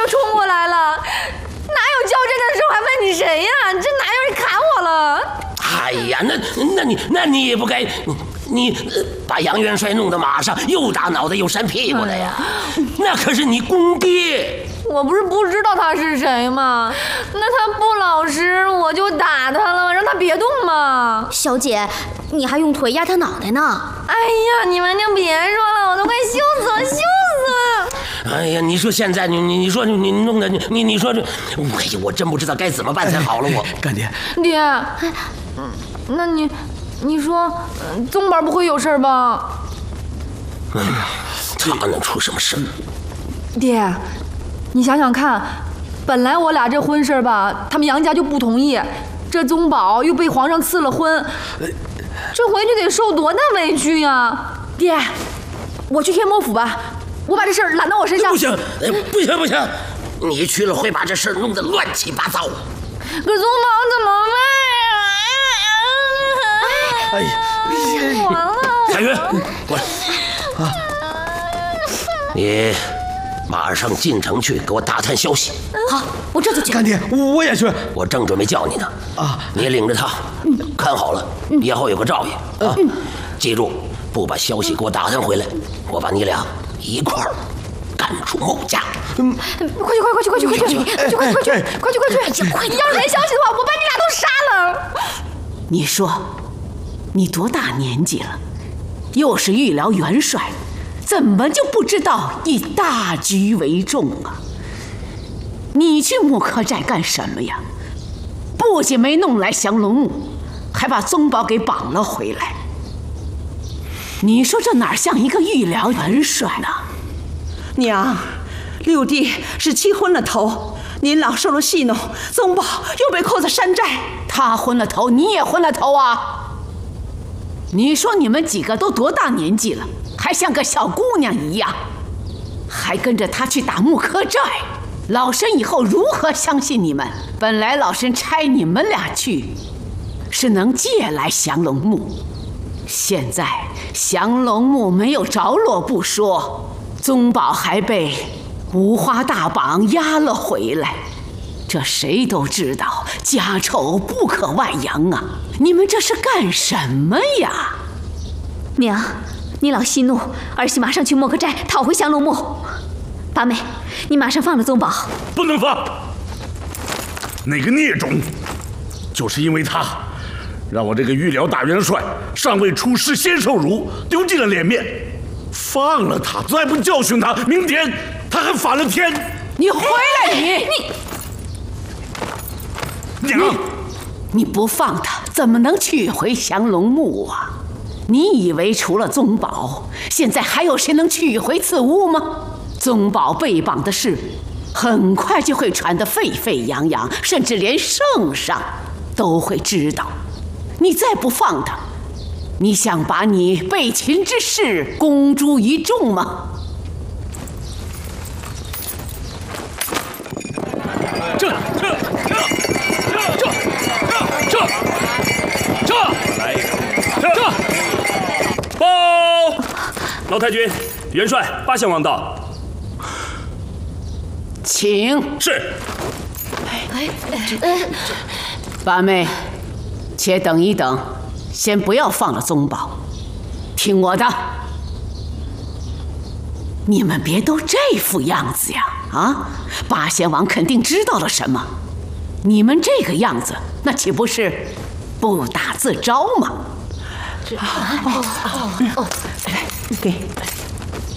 冲过来了，哪有较真的时候还问你谁呀？这哪有人砍我了？ 哎呀，那你也不该，你把杨元帅弄得马上又打脑袋又扇屁股的呀，那可是你公爹。 我不是不知道他是谁吗？那他不老实，我就打他了，让他别动嘛。 小姐，你还用腿压他脑袋呢？ 哎呀，你们就别说了，我都快羞死了，羞死了！ 哎呀，你说现在你说你弄的你说这，哎呀，我真不知道该怎么办才好了。我干爹， 爹，那你说，宗宝不会有事吧？ 哎呀，他能出什么事？ 爹，你想想看，本来我俩这婚事吧，他们杨家就不同意，这宗宝又被皇上赐了婚，这回去得受多大委屈呀！爹，我去天魔府吧，我把这事儿揽到我身上。 不行，不行，你去了会把这事儿弄得乱七八糟。 可宗宝怎么办呀？ 哎呀， 完了！ 彩云，过来啊！你马上进城去给我打探消息。 好，我这就去。 干爹，我也去。 我正准备叫你呢。啊，你领着他，看好了，以后有个照应啊。记住，不把消息给我打探回来，我把你俩一块儿赶出孟家。 快去！快去！要是没消息的话，我把你俩都杀了。 你说，你多大年纪了？又是御辽元帅，怎么就不知道以大局为重啊？你去木柯寨干什么呀？不仅没弄来降龙木，还把宗宝给绑了回来。你说这哪像一个御辽元帅呢？ 娘，六弟是气昏了头，您老受了戏弄，宗宝又被扣在山寨。 他昏了头，你也昏了头啊！你说你们几个都多大年纪了，还像个小姑娘一样，还跟着他去打木柯寨，老身以后如何相信你们？本来老身差你们俩去，是能借来降龙木，现在降龙木没有着落不说，宗宝还被五花大绑押了回来。这谁都知道，家丑不可外扬啊！你们这是干什么呀？ 娘，你老息怒，儿媳马上去莫柯寨讨回降龙木。八妹，你马上放了宗宝。 不能放！那个孽种，就是因为他，让我这个御辽大元帅尚未出师先受辱，丢尽了脸面。放了他，再不教训他，明天他还反了天！ 你回来！ 娘， 你不放他，怎么能取回降龙木啊？你以为除了宗宝，现在还有谁能取回此物吗？宗宝被绑的事，很快就会传得沸沸扬扬，甚至连圣上都会知道。你再不放他，你想把你被擒之事公诸于众吗？ 这报！老太君，元帅八相王到， 请。 是。 八妹，且等一等，先不要放了宗宝，听我的。你们别都这副样子呀！啊，八仙王肯定知道了什么。你们这个样子，那岂不是不打自招吗？ 给。